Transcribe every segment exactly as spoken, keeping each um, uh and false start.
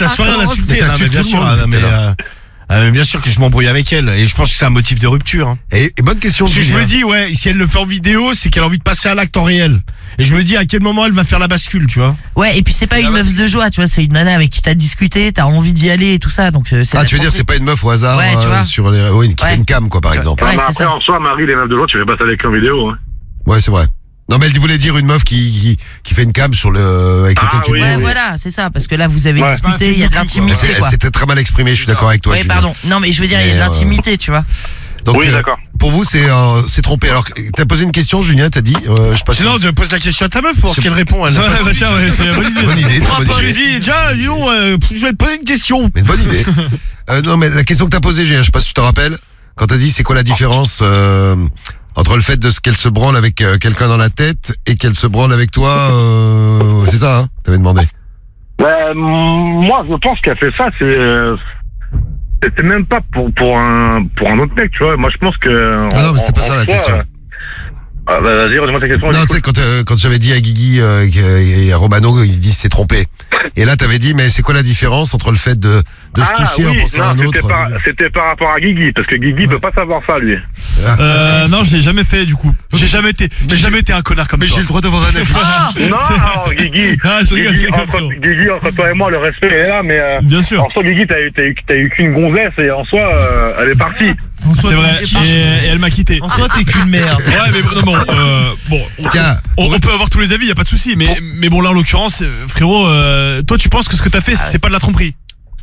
la soirée à l'insulter. Mais Ah, t'insultes mais bien tout le sûr, monde, ah, mais, t'es là. euh, ah, mais bien sûr que je m'embrouille avec elle. Et je pense que c'est un motif de rupture. Hein. Et, et bonne question. Parce que je Julien. me dis, ouais, si elle le fait en vidéo, c'est qu'elle a envie de passer à l'acte en réel. Et je me dis à quel moment elle va faire la bascule, tu vois. Ouais, et puis c'est pas une meuf de joie, tu vois, c'est une nana avec qui t'as discuté, t'as envie d'y aller et tout ça, donc euh, c'est. Ah, la tu veux dire, tromperie. c'est pas une meuf au hasard Ouais, tu euh, vois. sur les, oui, qui Ouais. fait une cam, quoi, par exemple. Ouais, Non, mais c'est après, ça. en soi, Marie, les meufs de joie, tu fais pas ça avec en vidéo. Hein. Ouais, c'est vrai. Non, mais elle voulait dire une meuf qui, qui, qui fait une cam sur le, avec Ah, lequel tu oui, te Ouais, oui. voilà, c'est ça, parce que là vous avez Ouais. discuté, il y a de Mais l'intimité, c'est- quoi. C'était très mal exprimé, je suis d'accord avec toi. Ouais, Julien. pardon. Non, mais je veux dire, il y a de Mais, euh, l'intimité, tu vois. Donc, Oui, euh, d'accord. Pour vous, c'est euh, c'est trompé. Alors, t'as posé une question, Julien, t'as dit euh, je sais pas si- Sinon, tu poses la question à ta meuf pour ce qu'elle répond. Elle. Ouais, bah, tiens, ouais, c'est une bonne idée. Bonne idée, très bonne Je lui idée. dis, tiens, dis donc, euh, je vais te poser une question. Mais une bonne idée. Euh, non, mais la question que t'as posée, Julien, je sais pas si tu te rappelles, quand t'as dit c'est quoi la différence euh, entre le fait de ce qu'elle se branle avec euh, quelqu'un dans la tête et qu'elle se branle avec toi, euh, c'est ça, hein, t'avais demandé. Ben, moi, je pense qu'elle fait ça, c'est. euh, C'était même pas pour, pour, un, pour un autre mec, tu vois. Moi, je pense que. Ah non, mais c'était en- pas ça en la soi, question. euh, Ah, bah, vas-y, redis-moi ta question. Non, j'écoute. tu sais, quand, euh, quand j'avais dit à Guigui euh, et à Romano, ils disent c'est trompé. Et là, t'avais dit, mais c'est quoi la différence entre le fait de, de se Ah, toucher oui, en pensant non, à un c'était autre par, c'était par rapport à Guigui, parce que Guigui peut pas savoir ça, lui. Euh, non, je l'ai jamais fait du coup. J'ai jamais été, j'ai jamais été un connard comme Mais toi. j'ai le droit d'avoir un avis. Ah Non, alors, Guigui. Ah, je rigole, je Guigui, rigole, entre, frérot. Guigui, entre toi et moi, le respect est là, mais. Euh, Bien sûr. En soi, Guigui, t'as eu, t'as eu, t'as eu qu'une gonzesse et en soi, euh, elle est partie. C'est vrai. Et, et elle m'a quitté. En soi, t'es qu'une merde. Ouais, mais bon, non, bon, euh, bon. on- Tiens, on, on peut avoir tous les avis, y a pas de souci. Mais, mais bon, là, en l'occurrence, euh, frérot, euh, toi, tu penses que ce que t'as fait, c'est pas de la tromperie?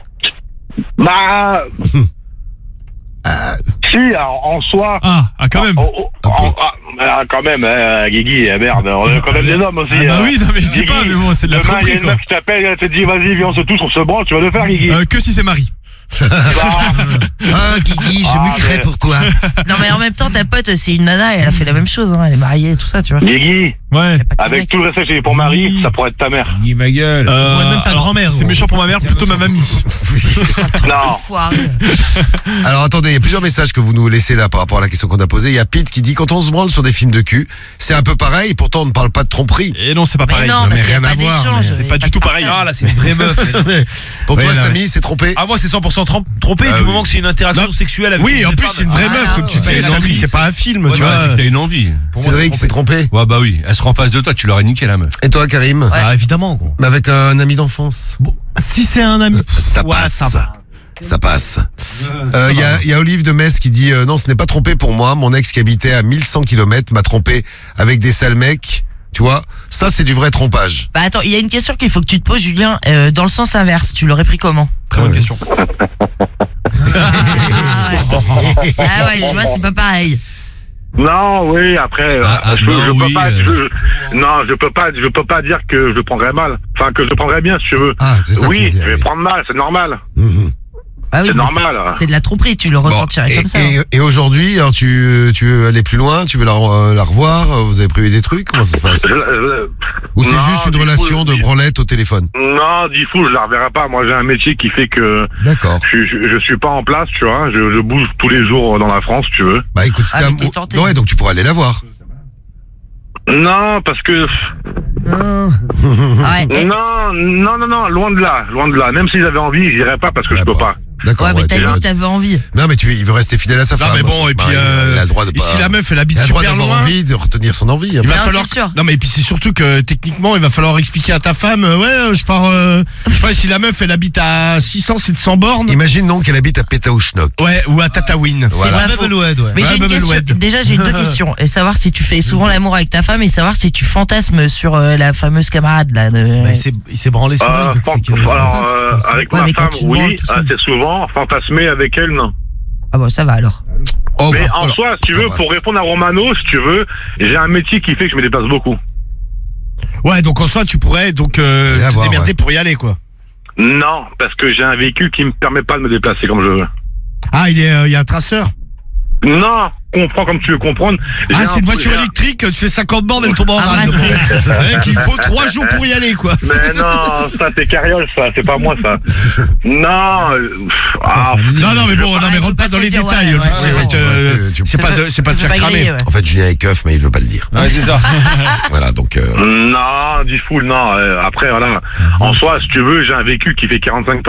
Bah. Si, alors, en soi. Ah, ah, quand même. Oh, oh, en- ah, ah, quand même, hein, Guigui, eh, merde, on est quand même des hommes aussi. Ah bah hein. oui, non, mais je dis pas, mais bon, c'est de la demain, il y a tromperie, une quoi. meuf qui t'appelle, elle te dit, vas-y, viens, on se touche, on se branle, tu vas le faire, Guigui. Euh, que si c'est Marie. Bah, ah, Guigui, je Ah, muquerai mais- pour toi. Non, mais en même temps, ta pote, c'est une nana et elle a fait la même chose, hein. Elle est mariée et tout ça, tu vois. Guigui, Ouais. Pas que avec mec. tout le respect que j'ai pour Marie, ça pourrait être ta mère. Dis ma gueule. Euh, Ouais, même ta alors, grand-mère. C'est gros. méchant pour ma mère, plutôt ma mamie. Non. Foiré. Alors attendez, il y a plusieurs messages que vous nous laissez là par rapport à la question qu'on a posée. Il y a Pete qui dit quand on se branle sur des films de cul, c'est un peu pareil, pourtant on ne parle pas de tromperie. Et non, c'est pas Mais pareil. non, parce qu'il n'y a rien à pas voir, d'échange. mais c'est il y a pas du de tout pareil. partage. Ah là, c'est une vraie meuf. Pour Ouais, toi, là, Samy, c'est trompé. Ah, moi, c'est cent pour cent trom- trompé Ah du oui. moment que c'est une interaction Non. sexuelle avec Oui, une en plus, femme. c'est une vraie Ah, meuf, comme tu ouais. disais, Ouais, Samy, non, c'est pas un film, Ouais, tu voilà, vois. c'est T'as une envie. Pour moi, Cédric, c'est trompé. Ouais, bah oui, elle sera en face de toi, tu l'aurais niqué la meuf. Et toi, Karim? Ouais. Ah, évidemment, gros. Mais avec un ami d'enfance. Bon, si c'est un ami. Ça Ouais, passe. ça va. Ça passe. Euh, Il y, a, y a Olive de Metz qui dit euh, non, ce n'est pas trompé pour moi. Mon ex qui habitait à mille cent kilomètres m'a trompé avec des sales mecs. Tu vois, ça c'est du vrai trompage. Bah attends, il y a une question qu'il faut que tu te poses, Julien, euh, dans le sens inverse. Tu l'aurais pris comment? Très bonne Ouais. question. Ah ouais. Ah ouais, tu vois, c'est pas pareil. Non, oui, après, Ah, ah, je, peux- non, je peux oui, pas, euh. je- non, je peux pas, je peux pas dire que je le prendrais mal. Enfin, que je le prendrais bien, si tu veux. Ah, c'est ça. que Oui, tu je veux dire, vais oui. prendre mal, c'est normal. Mhm. Bah oui, C'est mais normal. C'est de la tromperie, tu le Bon, ressentirais et, comme ça. et- hein. et aujourd'hui, alors tu, tu veux aller plus loin, tu veux la, re- la revoir, vous avez prévu des trucs, comment ça se passe? Je- je- Ou c'est Non, juste une du coup, relation de je- branlette au téléphone? Non, dis fou, je la reverrai pas. Moi, j'ai un métier qui fait que D'accord. je, je, je suis pas en place, tu vois. Je, je bouge tous les jours dans la France, si tu veux. Bah écoute, Ah, c'était mais t'es tenté. un... Ouais, donc tu pourras aller la voir. Non, parce que Ah ouais, et- non, non, non, non, loin de là, loin de là. Même s'ils avaient envie, j'irais pas parce que je peux D'accord. pas. D'accord. ouais, mais ouais, t'as t'es dit là. que t'avais envie. Non, mais tu, il veut rester fidèle à sa Non, femme. mais bon, et puis, Bah, euh, il a le droit de et pas... si la meuf, elle habite il a le droit super d'avoir loin, envie de retenir son envie. hein. il va Non, falloir. c'est sûr. Non, mais et puis c'est surtout que techniquement, il va falloir expliquer à ta femme. euh, Ouais, euh, je pars. euh, je sais pas si la meuf, elle habite à six cents, sept cents bornes. Imagine donc qu'elle habite à Pétaouchnok. Ouais, ou à Tataouine. C'est pas faux. Bebeloued, ouais. Mais Ouais, j'ai une Bubble question. Wed. Déjà, j'ai deux questions. Et savoir si tu fais souvent l'amour avec ta femme et savoir si tu fantasmes sur euh, la fameuse camarade là. De... Bah, il s'est- il s'est branlé sur Euh, elle. donc fant- c'est que- alors, fantasme, euh, je pense. avec Ouais, ma mais quand femme, tu te branles oui, tout seul. assez souvent. Fantasmer avec elle, non. Ah bon, ça va alors. Oh, Mais bah, en alors, soi, si tu on veux, passe. pour répondre à Romano, si tu veux, j'ai un métier qui fait que je me déplace beaucoup. Ouais, donc en soi, tu pourrais donc euh, Aller la te voir, démerder ouais. pour y aller, quoi. Non, parce que j'ai un véhicule qui me permet pas de me déplacer comme je veux. Ah, il est, euh, il y a un traceur. Non, comprends comme tu veux comprendre. J'ai Ah, un- c'est une voiture j'ai un- électrique. Tu fais cinquante bornes, elle tombe en Ah, rade. bah, Ouais, qu'il faut trois jours pour y aller, quoi. Mais non, ça c'est carriole, ça, c'est pas moi ça. Non, euh, pff, ah, Non, non, mais bon, non, mais faut rentre pas pas dans te les dire, détails. ouais, Le but, ouais, c'est ouais, que, ouais, euh, ouais, tu- c'est pas, de- c'est pas de Tu faire peux cramer. griller, ouais. En fait, Julien est keuf, mais il veut pas le dire. Ouais, c'est ça. Voilà, donc... euh, non, dis fou, non. euh, après, voilà. En soi, si tu veux, j'ai un véhicule qui fait quarante-cinq